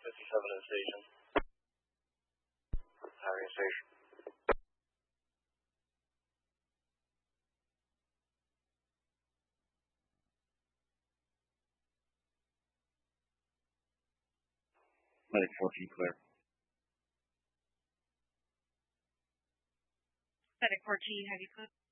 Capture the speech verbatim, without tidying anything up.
fifty-seven in station. Having station. Medic fourteen clear. Medic fourteen, have you clear?